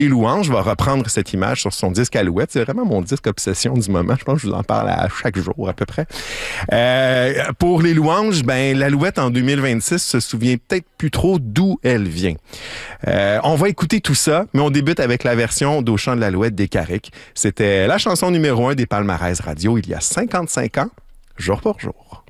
Les Louanges va reprendre cette image sur son disque Alouette. C'est vraiment mon disque obsession du moment. Je pense que je vous en parle à chaque jour à peu près. Pour Les Louanges, l'Alouette en 2026 se souvient peut-être plus trop d'où elle vient. On va écouter tout ça, mais on débute avec la version d'Au chant de l'Alouette des Carrick. C'était la chanson numéro 1 des palmarès radio il y a 55 ans, jour pour jour.